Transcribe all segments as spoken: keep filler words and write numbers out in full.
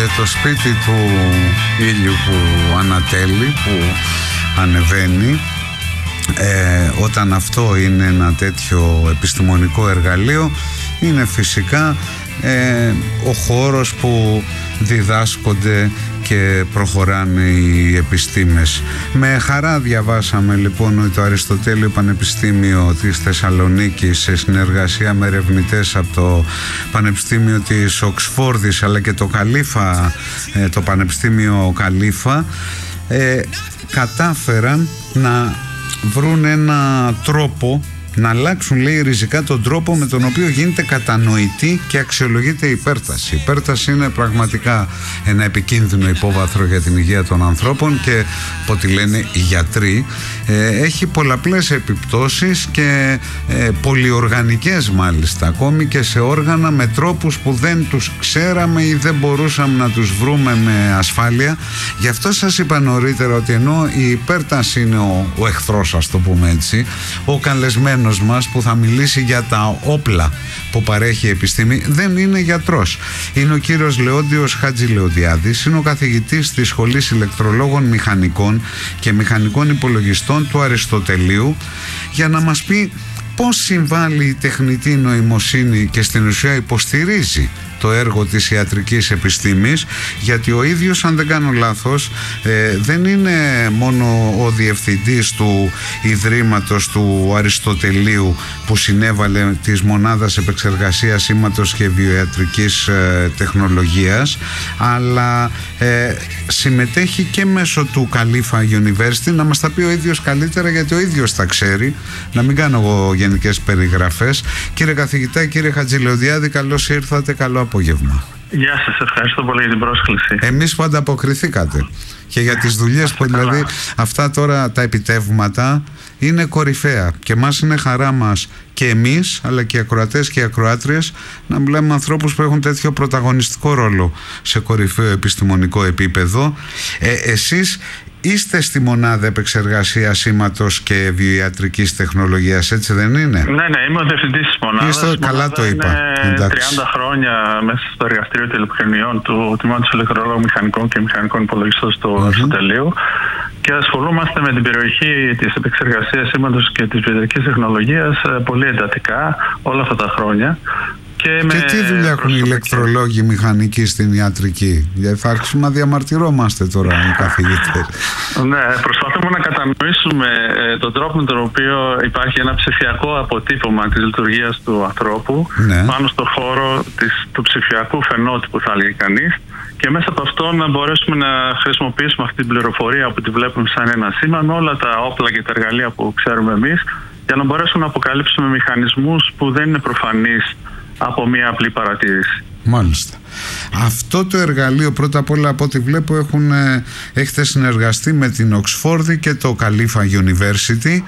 το σπίτι του ήλιου που ανατέλει, που ανεβαίνει, ε, όταν αυτό είναι ένα τέτοιο επιστημονικό εργαλείο, είναι φυσικά ε, ο χώρος που διδάσκονται και προχωράνε οι επιστήμες. Με χαρά διαβάσαμε λοιπόν ότι το Αριστοτέλειο Πανεπιστήμιο της Θεσσαλονίκης, σε συνεργασία με ερευνητές από το Πανεπιστήμιο της Οξφόρδης αλλά και το Καλήφα, το Πανεπιστήμιο Καλήφα, ε, κατάφεραν να βρουν ένα τρόπο να αλλάξουν, λέει, ριζικά τον τρόπο με τον οποίο γίνεται κατανοητή και αξιολογείται η υπέρταση. Η υπέρταση είναι πραγματικά ένα επικίνδυνο υπόβαθρο για την υγεία των ανθρώπων και, από ό,τι λένε οι γιατροί, ε, έχει πολλαπλές επιπτώσεις και ε, πολυοργανικές μάλιστα, ακόμη και σε όργανα, με τρόπους που δεν τους ξέραμε ή δεν μπορούσαμε να τους βρούμε με ασφάλεια. Γι' αυτό σας είπα νωρίτερα ότι ενώ η υπέρταση είναι ο, ο εχθρός, ας το πούμε έτσι, ο καλεσμένος μας που θα μιλήσει για τα όπλα που παρέχει η επιστήμη δεν είναι γιατρός. Είναι ο κύριος Λεόντιος Χατζηλεοντιάδης, είναι ο καθηγητής της Σχολής Ηλεκτρολόγων Μηχανικών και Μηχανικών Υπολογιστών του Αριστοτελείου, για να μας πει πώς συμβάλλει η τεχνητή νοημοσύνη και στην ουσία υποστηρίζει το έργο της ιατρικής επιστήμης, γιατί ο ίδιος, αν δεν κάνω λάθος, ε, δεν είναι μόνο ο διευθυντής του Ιδρύματος του Αριστοτελείου που συνέβαλε της Μονάδας Επεξεργασίας Ύματος και Βιοιατρικής ε, Τεχνολογίας, αλλά ε, συμμετέχει και μέσω του Καλήφα University. Να μας τα πει ο ίδιος καλύτερα, γιατί ο ίδιος τα ξέρει, να μην κάνω εγώ γενικές περιγραφές. Κύριε καθηγητά, κύριε Χατζηλεοντιάδη, καλώς ήρθατε, καλό απόγευμα. Γεια σας, ευχαριστώ πολύ για την πρόσκληση. Εμείς που ανταποκριθήκατε και για τις δουλειές που, δηλαδή, αυτά τώρα τα επιτεύγματα είναι κορυφαία και μας είναι χαρά μας και εμείς, αλλά και οι ακροατές και οι ακροάτριες, να μιλάμε με ανθρώπους που έχουν τέτοιο πρωταγωνιστικό ρόλο σε κορυφαίο επιστημονικό επίπεδο. Ε, εσείς είστε στη Μονάδα Επεξεργασίας Ύματος και Βιοιατρικής Τεχνολογίας, έτσι δεν είναι? Ναι, ναι, είμαι ο διευθυντής της Μονάδας. Είστε, καλά το είπα. Είναι τριάντα χρόνια μέσα στο εργαστήριο τηλεπικοινωνιών του Τμήματος Ηλεκτρολόγων Μηχανικών και Μηχανικών Υπολογιστών του Αριστοτελείου και ασχολούμαστε με την περιοχή της επεξεργασίας ύματος και της βιοιατρικής τεχνολογίας πολύ εντατικά όλα αυτά τα χρόνια. Και, και τι δουλειά έχουν οι ηλεκτρολόγοι μηχανικοί στην ιατρική? Γιατί θα άρχισουμε να διαμαρτυρόμαστε τώρα οι καθηγητές. Ναι, προσπαθούμε να κατανοήσουμε ε, τον τρόπο με τον οποίο υπάρχει ένα ψηφιακό αποτύπωμα της λειτουργίας του ανθρώπου, ναι, πάνω στο χώρο της, του ψηφιακού φαινότυπου, θα λέγει κανείς, και μέσα από αυτό να μπορέσουμε να χρησιμοποιήσουμε αυτή την πληροφορία που τη βλέπουμε σαν ένα σήμα με όλα τα όπλα και τα εργαλεία που ξέρουμε εμείς, για να μπορέσουμε να αποκαλύψουμε μηχανισμούς που δεν είναι προφανείς από μια απλή παρατήρηση. Μάλιστα. Αυτό το εργαλείο, πρώτα απ' όλα, από ό,τι βλέπω, έχουν, έχετε συνεργαστεί με την Οξφόρδη και το Καλήφα University,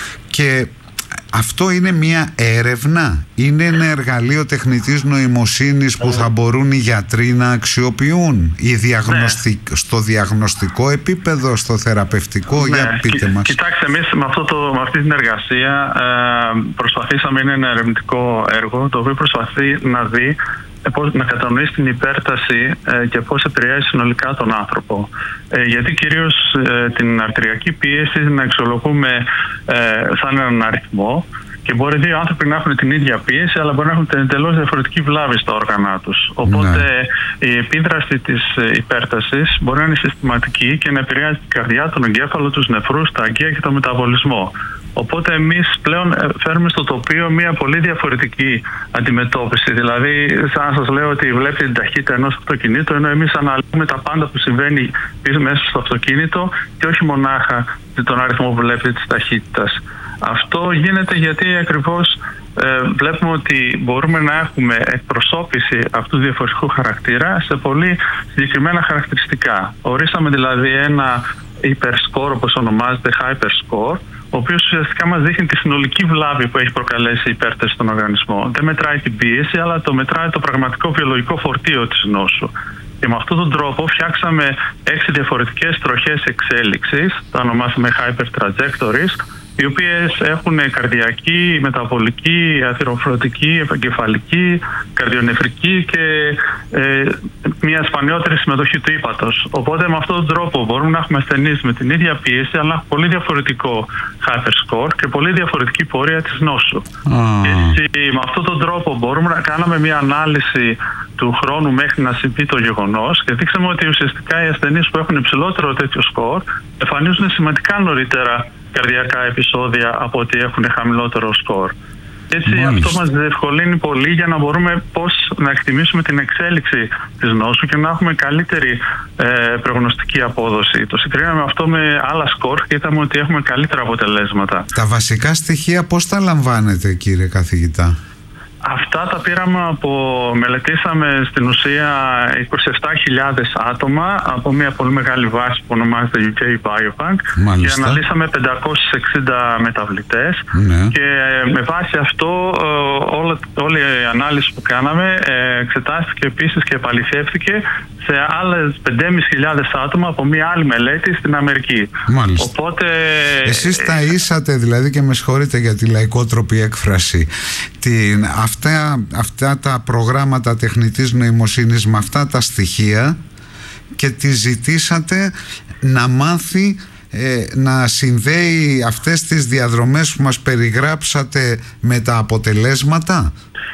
και αυτό είναι μια έρευνα, είναι ένα εργαλείο τεχνητής νοημοσύνης που θα μπορούν οι γιατροί να αξιοποιούν ή διαγνωστικ... ναι. στο διαγνωστικό επίπεδο, στο θεραπευτικό, ναι. Για πείτε μας. Κοιτάξτε, εμείς με, αυτό το, με αυτή την εργασία ε, προσπαθήσαμε, είναι ένα ερευνητικό έργο το οποίο προσπαθεί να δει, να κατανοήσει την υπέρταση ε, και πώς επηρεάζει συνολικά τον άνθρωπο. Ε, γιατί κυρίως ε, την αρτηριακή πίεση να αξιολογούμε ε, σαν έναν αριθμό, και μπορεί δύο άνθρωποι να έχουν την ίδια πίεση, αλλά μπορεί να έχουν εντελώς διαφορετική βλάβη στα όργανα τους. Οπότε ναι. η επίδραση της υπέρτασης μπορεί να είναι συστηματική και να επηρεάζει την καρδιά, τον εγκέφαλο, τους νεφρούς, τα αγκία και τον μεταβολισμό. Οπότε εμείς πλέον φέρνουμε στο τοπίο μια πολύ διαφορετική αντιμετώπιση. Δηλαδή, σαν να σας λέω ότι βλέπετε την ταχύτητα ενός αυτοκινήτου, ενώ εμείς αναλύουμε τα πάντα που συμβαίνει πίσω μέσα στο αυτοκίνητο και όχι μονάχα τον αριθμό που βλέπετε της ταχύτητας. Αυτό γίνεται γιατί ακριβώς ε, βλέπουμε ότι μπορούμε να έχουμε εκπροσώπηση αυτού του διαφορετικού χαρακτήρα σε πολύ συγκεκριμένα χαρακτηριστικά. Ορίσαμε δηλαδή ένα hyperscore, όπως ονομάζεται, hyperscore, ο οποίος ουσιαστικά μας δείχνει τη συνολική βλάβη που έχει προκαλέσει η υπέρταση στον οργανισμό. Δεν μετράει την πίεση, αλλά το μετράει το πραγματικό βιολογικό φορτίο της νόσου. Και με αυτόν τον τρόπο φτιάξαμε έξι διαφορετικές τροχές εξέλιξης, τα ονομάσαμε hyper trajectories, οι οποίες έχουν καρδιακή, μεταβολική, αθυροφροτική, εγκεφαλική, καρδιονεφρική και ε, μια σπανιότερη συμμετοχή του ύπατος. Οπότε με αυτόν τον τρόπο μπορούμε να έχουμε ασθενείς με την ίδια πίεση, αλλά πολύ διαφορετικό Hyper score και πολύ διαφορετική πορεία της νόσου. Mm. Έτσι, με αυτόν τον τρόπο μπορούμε να κάνουμε μια ανάλυση του χρόνου μέχρι να συμβεί το γεγονός και δείξαμε ότι ουσιαστικά οι ασθενείς που έχουν υψηλότερο τέτοιο σκορ εμφανίζουν σημαντικά νωρίτερα καρδιακά επεισόδια από ότι έχουν χαμηλότερο σκορ. Έτσι Μάλιστα. αυτό μας διευκολύνει πολύ για να μπορούμε πώς να εκτιμήσουμε την εξέλιξη της νόσου και να έχουμε καλύτερη ε, προγνωστική απόδοση. Το συγκρίναμε αυτό με άλλα σκορ και είδαμε ότι έχουμε καλύτερα αποτελέσματα. Τα βασικά στοιχεία πώς τα λαμβάνετε, κύριε καθηγητά? Αυτά τα πήραμε από, μελετήσαμε στην ουσία είκοσι επτά χιλιάδες άτομα από μια πολύ μεγάλη βάση που ονομάζεται γιου κέι Biobank. Μάλιστα. Και αναλύσαμε πεντακόσιες εξήντα μεταβλητές. Ναι. Και με βάση αυτό όλη, όλη η ανάλυση που κάναμε εξετάστηκε επίσης και επαληθεύτηκε σε άλλες πεντέμισι χιλιάδες άτομα από μια άλλη μελέτη στην Αμερική. Μάλιστα. Οπότε, εσείς ταΐσατε δηλαδή, και με συγχωρείτε για τη λαϊκότροπη έκφραση, την, αυτά, αυτά τα προγράμματα τεχνητής νοημοσύνης με αυτά τα στοιχεία και τη ζητήσατε να μάθει ε, να συνδέει αυτές τις διαδρομές που μας περιγράψατε με τα αποτελέσματα.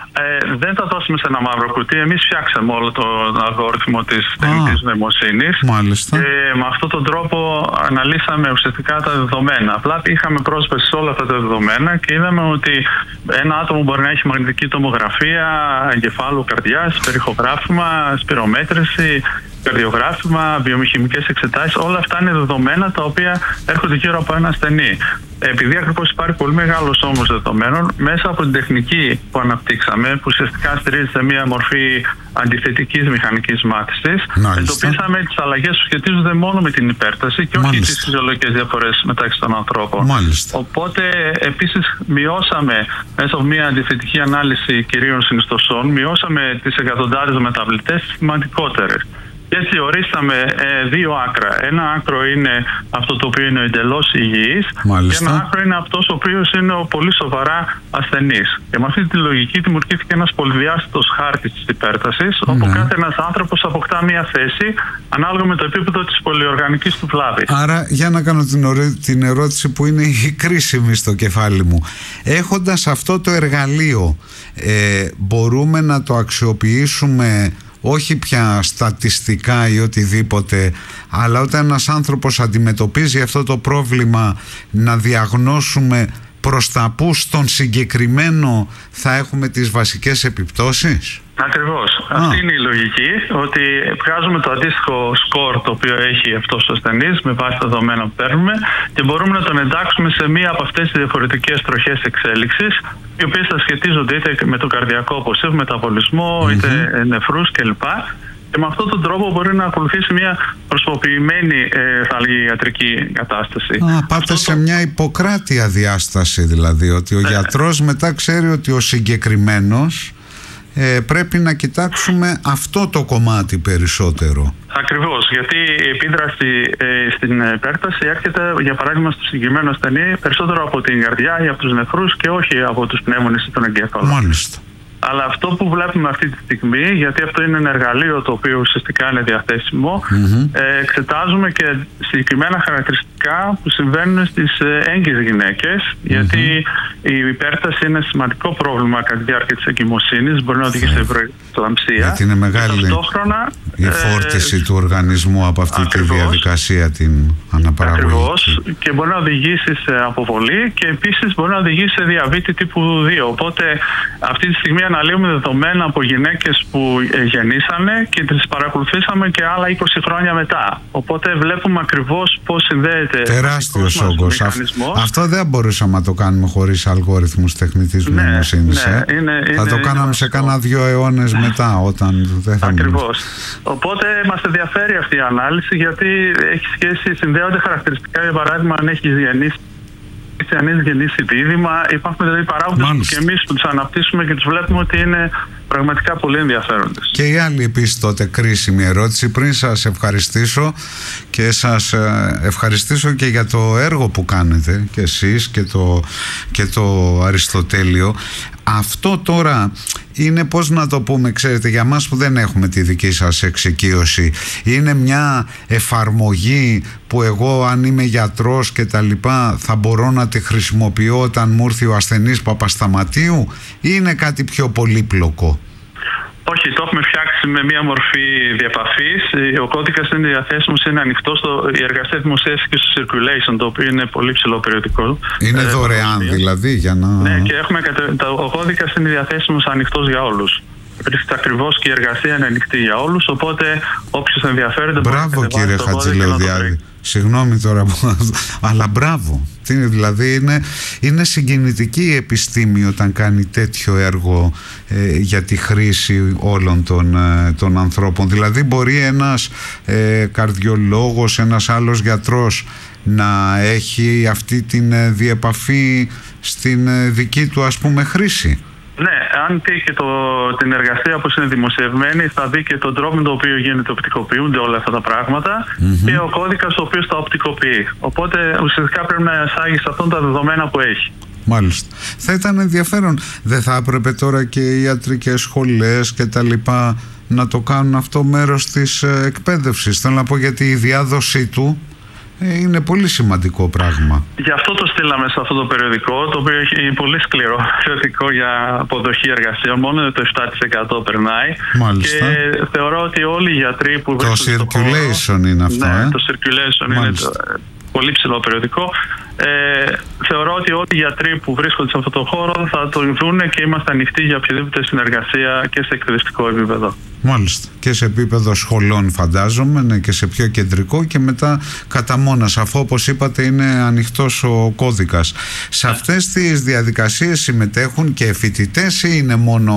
Ε, δεν θα δώσουμε σε ένα μαύρο κουτί. Εμείς φτιάξαμε όλο τον αλγόριθμο της τεχνητής νοημοσύνης. Μάλιστα. Και με αυτόν τον τρόπο αναλύσαμε ουσιαστικά τα δεδομένα. Απλά είχαμε πρόσβαση σε όλα αυτά τα δεδομένα και είδαμε ότι ένα άτομο μπορεί να έχει μαγνητική τομογραφία, εγκεφάλου, καρδιάς, περιχογράφημα, σπυρομέτρηση, καρδιογράφημα, βιομηχανικές εξετάσεις. Όλα αυτά είναι δεδομένα τα οποία έρχονται γύρω από ένα ασθενή. Επειδή ακριβώς υπάρχει πολύ μεγάλος όμος δεδομένων, μέσα από την τεχνική που αναπτύξαμε, που ουσιαστικά στηρίζεται σε μια μορφή αντιθετικής μηχανικής μάθησης, εντοπίσαμε τις αλλαγές που σχετίζονται μόνο με την υπέρταση και όχι τις φυσιολογικές διαφορές μεταξύ των ανθρώπων. Μάλιστα. Οπότε επίσης μειώσαμε μέσα από μια αντιθετική ανάλυση κυρίων συνιστοσών, μειώσαμε τις εκατοντάδες μεταβλητές σημαντικότερες. Και έτσι ορίσαμε ε, δύο άκρα. Ένα άκρο είναι αυτό το οποίο είναι εντελώς υγιής. Μάλιστα. Και ένα άκρο είναι αυτός ο οποίος είναι ο πολύ σοβαρά ασθενής. Και με αυτή τη λογική δημιουργήθηκε ένας πολυδιάστατος χάρτης της υπέρτασης, ναι. όπου κάθε ένας άνθρωπος αποκτά μία θέση ανάλογα με το επίπεδο της πολυοργανικής του βλάβης. Άρα, για να κάνω την, ορέ... την ερώτηση που είναι η κρίσιμη στο κεφάλι μου. Έχοντας αυτό το εργαλείο, ε, μπορούμε να το αξιοποιήσουμε όχι πια στατιστικά ή οτιδήποτε, αλλά όταν ένας άνθρωπος αντιμετωπίζει αυτό το πρόβλημα να διαγνώσουμε προς τα που στον συγκεκριμένο θα έχουμε τις βασικές επιπτώσεις? Ακριβώς. Α. Αυτή είναι η λογική, ότι βγάζουμε το αντίστοιχο σκορ το οποίο έχει αυτός ο ασθενής με βάση τα δεδομένα που παίρνουμε και μπορούμε να τον εντάξουμε σε μία από αυτές τις διαφορετικές τροχές εξέλιξης, οι οποίες θα σχετίζονται είτε με το καρδιακό αποσύβ, μεταβολισμό, mm-hmm. είτε νεφρούς κλπ. Και με αυτόν τον τρόπο μπορεί να ακολουθήσει μια προσωποποιημένη ε, θα λέγει, ιατρική κατάσταση. Α, πάτε αυτό σε το... μια υποκράτεια διάσταση δηλαδή, ότι ο ε, γιατρός μετά ξέρει ότι ο συγκεκριμένος ε, πρέπει να κοιτάξουμε αυτό το κομμάτι περισσότερο. Ακριβώς, γιατί η επίδραση ε, στην υπέρταση έρχεται για παράδειγμα στο συγκεκριμένο ασθενή περισσότερο από την καρδιά ή από τους νεφρούς και όχι από τους πνεύμονες ή τον εγκέφαλο. Μάλιστα. Αλλά αυτό που βλέπουμε αυτή τη στιγμή, γιατί αυτό είναι ένα εργαλείο το οποίο ουσιαστικά είναι διαθέσιμο, mm-hmm. ε, εξετάζουμε και συγκεκριμένα χαρακτηριστικά που συμβαίνουν στις έγκυες γυναίκες, mm-hmm. γιατί η υπέρταση είναι σημαντικό πρόβλημα κατά τη διάρκεια της εγκυμοσύνης, μπορεί να οδηγήσει σε προεκλαμψία. Γιατί είναι μεγάλη η φόρτιση ε, του οργανισμού από αυτή ακριβώς, τη διαδικασία την αναπαραγωγική. Ακριβώς, και μπορεί να οδηγήσει σε αποβολή και επίσης μπορεί να οδηγήσει σε διαβήτη τύπου δύο. Οπότε αυτή τη στιγμή αναλύουμε δεδομένα από γυναίκες που γεννήσανε και τις παρακολουθήσαμε και άλλα είκοσι χρόνια μετά. Οπότε βλέπουμε ακριβώς πώς συνδέεται. Τεράστιος όγκος. Αυτό δεν μπορούσαμε να το κάνουμε χωρίς αλγόριθμους τεχνητής ναι, νοημοσύνης. Ναι, ε? είναι, θα είναι, το κάναμε είναι σε κάνα δύο αιώνες μετά, όταν δεν θα ακριβώς. Οπότε μας ενδιαφέρει αυτή η ανάλυση, γιατί έχει σχέση, συνδέονται χαρακτηριστικά, για παράδειγμα, αν έχει γεννήσει. Αν έχει γεννήσει δίδυμα, υπάρχουν δηλαδή παράγοντες που και εμείς που τους αναπτύσσουμε και τους βλέπουμε ότι είναι πραγματικά πολύ ενδιαφέροντες. Και η άλλη επίσης τότε κρίσιμη ερώτηση, πριν σας ευχαριστήσω και σας ευχαριστήσω και για το έργο που κάνετε και εσείς και το, και το Αριστοτέλειο, Αυτό τώρα είναι, πώς να το πούμε, ξέρετε, για μας που δεν έχουμε τη δική σας εξοικείωση, είναι μια εφαρμογή που εγώ, αν είμαι γιατρός και τα λοιπά, θα μπορώ να τη χρησιμοποιώ όταν μου έρθει ο ασθενής Παπασταματίου, ή είναι κάτι πιο πολύπλοκο? Όχι, το έχουμε φτιάξει με μία μορφή διαπαφής. Ο κώδικας είναι διαθέσιμος, είναι ανοιχτό. Στο, η εργασία δημοσίευση και στο Circulation, το οποίο είναι πολύ ψηλό περιοδικό. Είναι ε, δωρεάν ε, δηλαδή για να... Ναι, και έχουμε, ο κώδικας είναι διαθέσιμος ανοιχτός για όλους. Ακριβώς και η εργασία είναι ανοιχτή για όλους, οπότε όποιος ενδιαφέρεται... Μπράβο κύριε Χατζηλεωδιάδη. Συγγνώμη τώρα που... αλλά μπράβο. Δηλαδή είναι, είναι συγκινητική η επιστήμη όταν κάνει τέτοιο έργο ε, για τη χρήση όλων των, ε, των ανθρώπων. Δηλαδή μπορεί ένας ε, καρδιολόγος, ένας άλλος γιατρός να έχει αυτή την ε, διεπαφή στην ε, δική του, ας πούμε, χρήση. Ναι, αν δει και το, την εργασία που είναι δημοσιευμένη, θα δει και τον τρόπο με τον οποίο γίνεται, οπτικοποιούνται όλα αυτά τα πράγματα, mm-hmm. και ο κώδικας ο οποίος τα οπτικοποιεί. Οπότε ουσιαστικά πρέπει να εισάγει σε αυτόν τα δεδομένα που έχει. Μάλιστα. Θα ήταν ενδιαφέρον. Δεν θα έπρεπε τώρα και οι ιατρικές σχολές και τα λοιπά να το κάνουν αυτό μέρος της εκπαίδευσης? Θέλω να πω, γιατί η διάδοσή του είναι πολύ σημαντικό πράγμα. Γι' αυτό το στείλαμε σε αυτό το περιοδικό, το οποίο έχει πολύ σκληρό περιοδικό για αποδοχή εργασιών. Μόνο το επτά τοις εκατό περνάει. Μάλιστα. Και θεωρώ ότι όλοι οι γιατροί που το Circulation είναι αυτό. Ναι, ε? το Circulation Μάλιστα. είναι το πολύ ψηλό περιοδικό. Ε, θεωρώ ότι όλοι οι γιατροί που βρίσκονται σε αυτό το χώρο θα το δουν και είμαστε ανοιχτοί για οποιαδήποτε συνεργασία και σε εκπαιδευτικό επίπεδο. Μάλιστα. Και σε επίπεδο σχολών φαντάζομαι, ναι, και σε πιο κεντρικό, και μετά κατά μόνας, αφού όπως είπατε είναι ανοιχτός ο κώδικας. Σε αυτές τις διαδικασίες συμμετέχουν και φοιτητές ή είναι μόνο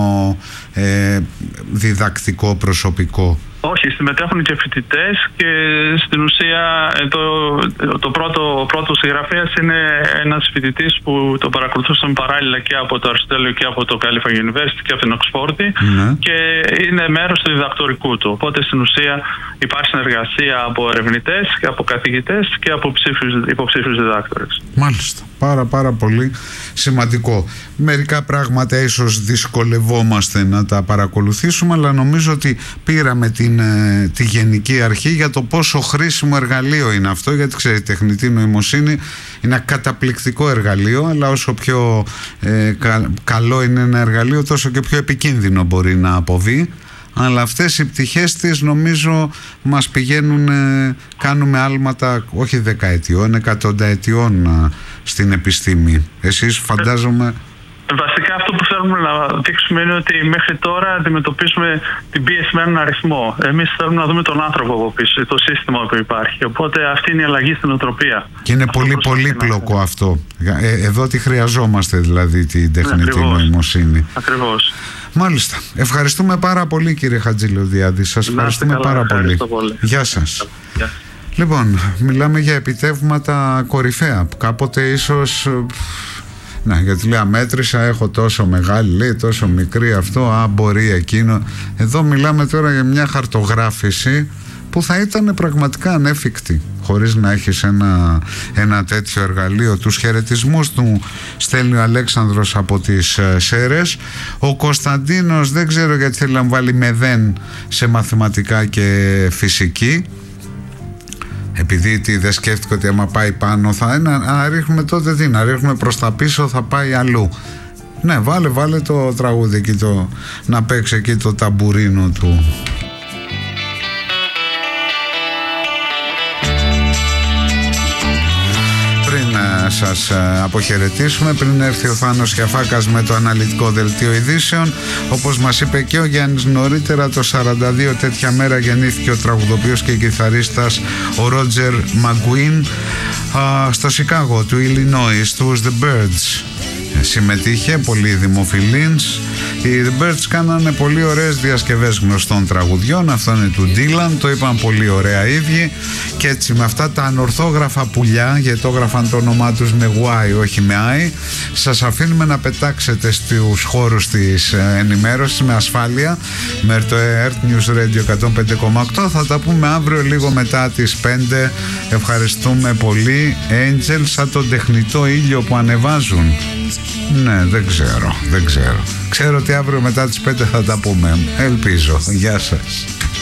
ε, διδακτικό προσωπικό? Όχι, συμμετέχουν και φοιτητές, και στην ουσία το, το πρώτο, ο πρώτος συγγραφέας είναι ένας φοιτητής που το παρακολουθούσαμε παράλληλα και από το Αριστοτέλειο και από το California University και από την Οξφόρδη, ναι. και είναι μέρος του διδακτορικού του. Οπότε στην ουσία υπάρχει συνεργασία από ερευνητές και από καθηγητές και από υποψήφιους διδάκτορες. Μάλιστα. Πάρα πάρα πολύ σημαντικό. Μερικά πράγματα ίσως δυσκολευόμαστε να τα παρακολουθήσουμε, αλλά νομίζω ότι πήραμε την, ε, τη γενική αρχή για το πόσο χρήσιμο εργαλείο είναι αυτό, γιατί ξέρετε, η τεχνητή νοημοσύνη είναι ένα καταπληκτικό εργαλείο, αλλά όσο πιο ε, κα, καλό είναι ένα εργαλείο, τόσο και πιο επικίνδυνο μπορεί να αποβεί. Αλλά αυτές οι πτυχές της νομίζω μας πηγαίνουν, κάνουμε άλματα όχι δεκαετιών, εκατονταετιών στην επιστήμη. Εσείς φαντάζομαι... Βασικά αυτό που θέλουμε να δείξουμε είναι ότι μέχρι τώρα αντιμετωπίσουμε την πίεση με έναν αριθμό. Εμείς θέλουμε να δούμε τον άνθρωπο από πίσω, το σύστημα που υπάρχει. Οπότε αυτή είναι η αλλαγή στην οτροπία. Και είναι αυτό πολύ πολύπλοκο αυτό. Ε, εδώ τι χρειαζόμαστε, δηλαδή, την τεχνητή ναι, νοημοσύνη. Ακριβώς. Μάλιστα. Ευχαριστούμε πάρα πολύ κύριε Χατζηλεωδιάδη. Σας ευχαριστούμε καλά, πάρα πολύ. πολύ. Γεια σας. Γεια. Λοιπόν, μιλάμε για επιτεύγματα κορυφαία. Κάποτε ίσως... Ναι, γιατί λέει αμέτρησα, έχω τόσο μεγάλη, λέει τόσο μικρή αυτό, α, μπορεί εκείνο. Εδώ μιλάμε τώρα για μια χαρτογράφηση που θα ήταν πραγματικά ανέφικτη χωρίς να έχεις ένα, ένα τέτοιο εργαλείο. Τους χαιρετισμούς του στέλνει ο Αλέξανδρος από τις ε, Σέρρες. Ο Κωνσταντίνος δεν ξέρω γιατί θέλει να βάλει μεδέν σε μαθηματικά και φυσική, επειδή τι, δεν σκέφτηκε ότι άμα πάει πάνω θα είναι, να ρίχνουμε τότε τι, να ρίχνουμε προς τα πίσω, θα πάει αλλού. Ναι, βάλε, βάλε το τραγούδι εκεί, το, να παίξει εκεί το ταμπουρίνο του. Σας αποχαιρετήσουμε, πριν έρθει ο Θάνος Χιαφάκας με το αναλυτικό δελτίο ειδήσεων. Όπως μας είπε και ο Γιάννης νωρίτερα, το σαράντα δύο τέτοια μέρα γεννήθηκε ο τραγουδοποιός και κιθαρίστας ο Ρότζερ Μαγκουίν στο Σικάγο του Illinois, τους The Byrds. Συμμετείχε, πολύ δημοφιλής. Οι The Byrds κάνανε πολύ ωραίες διασκευές γνωστών τραγουδιών. Αυτό είναι του Dylan, το είπαν πολύ ωραία ίδιοι. Και έτσι με αυτά τα ανορθόγραφα πουλιά, γιατί το έγραφαν το όνομά τους με Y όχι με I, σας αφήνουμε να πετάξετε στους χώρους της ενημέρωσης με ασφάλεια με το Earth News Radio εκατόν πέντε κόμμα οκτώ. Θα τα πούμε αύριο λίγο μετά τις πέντε. Ευχαριστούμε πολύ. Angels, σαν τον τεχνητό ήλιο που ανεβάζουν. Ναι, δεν ξέρω, δεν ξέρω. Ξέρω ότι αύριο μετά τις πέντε θα τα πούμε. Ελπίζω. Γεια σας.